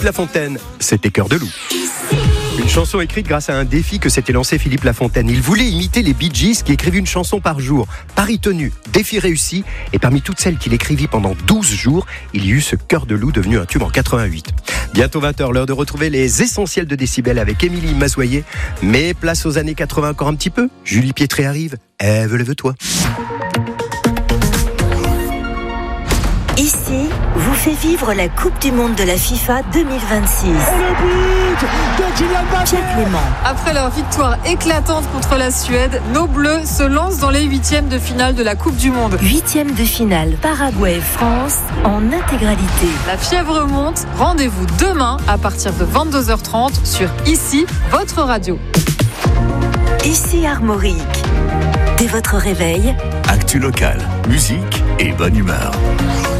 Lafontaine, c'était Cœur de loup. Une chanson écrite grâce à un défi que s'était lancé Philippe Lafontaine. Il voulait imiter les Bee Gees qui écrivaient une chanson par jour. Pari tenu, défi réussi. Et parmi toutes celles qu'il écrivit pendant 12 jours, il y eut ce Cœur de loup devenu un tube en 88. Bientôt 20h, l'heure de retrouver les essentiels de Décibel avec Émilie Mazoyer. Mais place aux années 80 encore un petit peu. Julie Pietret arrive. Ève, lève-toi. Ici, vous fait vivre la Coupe du Monde de la FIFA 2026. Et le but de Kylian Mbappé. Pierre Clément. Après leur victoire éclatante contre la Suède, nos Bleus se lancent dans les huitièmes de finale de la Coupe du Monde. Huitième de finale, Paraguay-France en intégralité. La fièvre monte. Rendez-vous demain à partir de 22h30 sur Ici, votre radio. Ici Armorique. Dès votre réveil, actu locale, musique et bonne humeur.